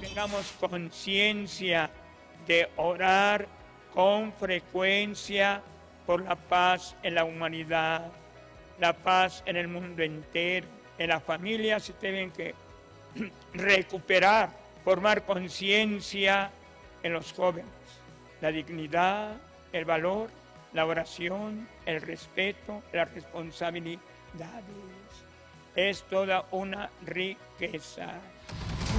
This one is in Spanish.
tengamos conciencia de orar con frecuencia por la paz en la humanidad, la paz en el mundo entero. En las familias se tienen que recuperar, formar conciencia en los jóvenes, la dignidad, el valor, la oración, el respeto, las responsabilidades. Es toda una riqueza.